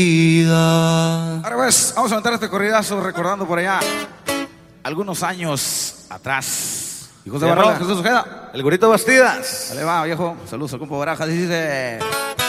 Ahora pues, vamos a aventar este corridazo recordando por allá algunos años atrás. Hijos de Barrón, Jesús Ojeda, el Gorito Bastidas. Dale va, viejo. Saludos al compa Barajas, dice...